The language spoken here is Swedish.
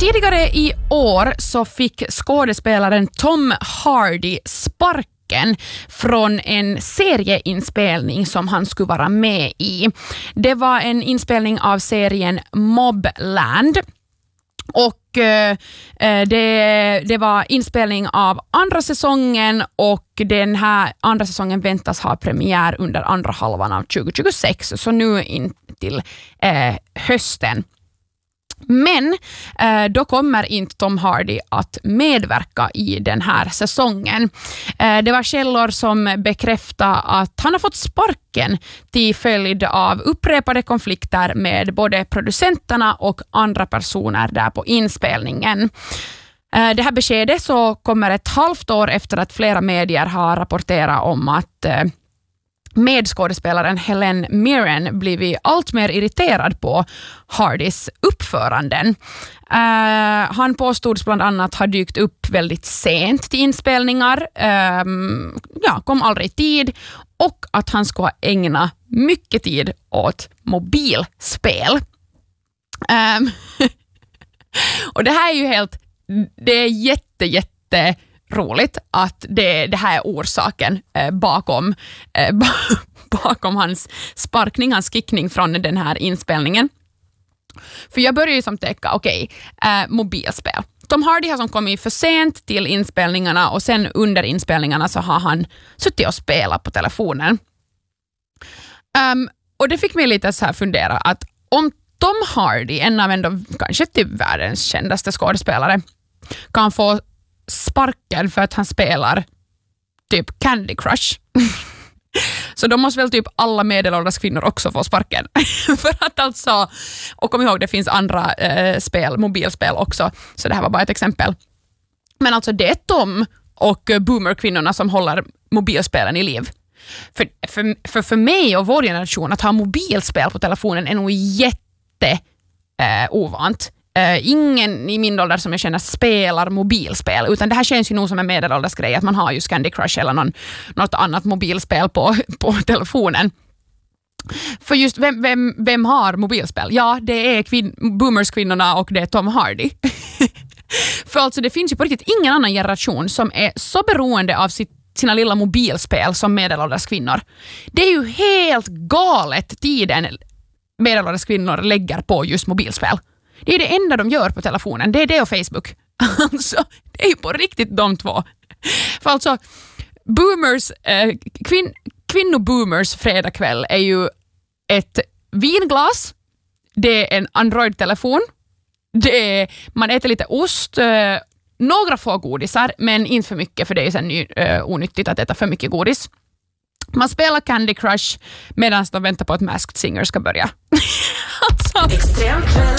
Tidigare i år så fick skådespelaren Tom Hardy sparken från en serieinspelning som han skulle vara med i. Det var en inspelning av serien Mobland. Och det var inspelning av andra säsongen och den här andra säsongen väntas ha premiär under andra halvan av 2026, så nu in till hösten. Men då kommer inte Tom Hardy att medverka i den här säsongen. Det var källor som bekräftade att han har fått sparken till följd av upprepade konflikter med både producenterna och andra personer där på inspelningen. Det här beskedet så kommer ett halvt år efter att flera medier har rapporterat om att medskådespelaren Helen Mirren blivit allt mer irriterad på Hardys uppföranden. Han påstods bland annat ha dykt upp väldigt sent till inspelningar, kom aldrig i tid, och att han ska ägna mycket tid åt mobilspel. Och det här är ju det är jätte roligt att det här är orsaken bakom hans sparkning, hans kickning från den här inspelningen. För jag börjar ju som tänka, mobilspel. Tom Hardy har som kommit för sent till inspelningarna och sen under inspelningarna så har han suttit och spelat på telefonen. Och det fick mig lite så här fundera att om Tom Hardy, en av ändå kanske till världens kändaste skådespelare, kan få sparken för att han spelar typ Candy Crush. Så då måste väl typ alla medelålders kvinnor också få sparken. För att alltså, och kom ihåg, det finns andra mobilspel också, så det här var bara ett exempel. Men alltså det är Tom och boomerkvinnorna som håller mobilspelen i liv. För mig och vår generation att ha mobilspel på telefonen är nog ovant. Ingen i min ålder som jag känner spelar mobilspel, utan det här känns ju nog som en medelålders grej att man har just Candy Crush eller något annat mobilspel på telefonen. För just vem har mobilspel? Ja, det är boomerskvinnorna och det är Tom Hardy. För alltså det finns ju på riktigt ingen annan generation som är så beroende av sina lilla mobilspel som medelålders kvinnor. Det är ju helt galet tiden medelålders kvinnor lägger på just mobilspel. Det är det enda de gör på telefonen. Det är det och Facebook. Alltså, det är ju på riktigt de två. För alltså, boomers, kvinnoboomers fredagkväll är ju ett vinglas, det är en Android-telefon, man äter lite ost, några få godisar, men inte för mycket, för det är sen onyttigt att äta för mycket godis. Man spelar Candy Crush medan de väntar på att Masked Singer ska börja. Alltså.